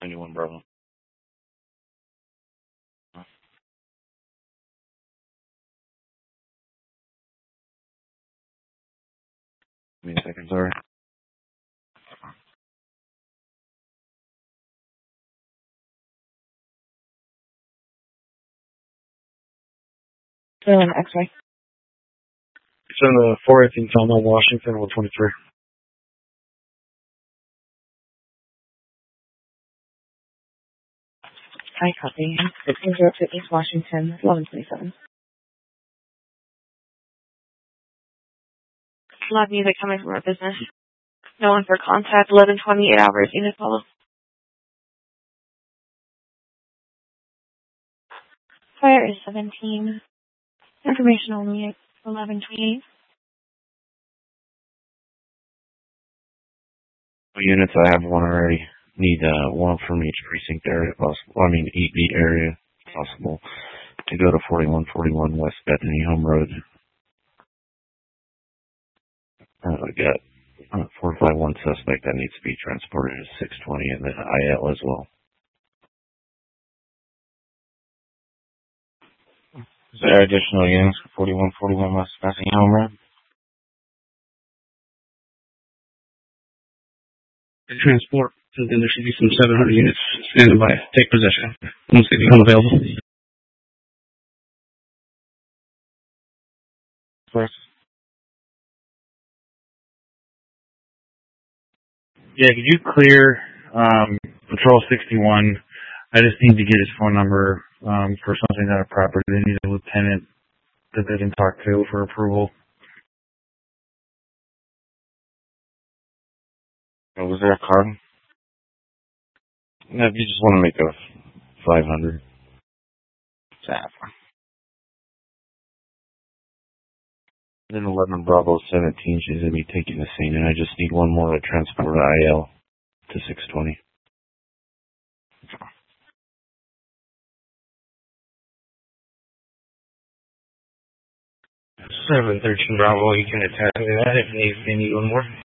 91 Bravo. Give me a second, sorry. X-ray. It's in the 418 Thelma, Washington, 123. I copy. 1602 East Washington, 1127. Loud music coming from our business. No one for contact. 11:28 hours. Unit follow. Fire is 17. Information only. 11:28. Units, I have one already. Need one from each precinct area possible. I mean, each area possible to go to 4141 West Bethany Home Road. I got 451 suspect that needs to be transported to 620 and then IL as well. Is there additional units for 4141 West Bethany Home Road? Transport. So then there should be some 700 units standing by. Take possession once they become available. First. Yeah, could you clear Patrol 61? I just need to get his phone number for something on a property. They need a lieutenant that they can talk to for approval. Was there a card? No, if you just want to make a 500. Zap. Then 11 Bravo 17, she's going to be taking the scene, and I just need one more to transport IL to 620. 713 Bravo, you can attend to that if they need one more.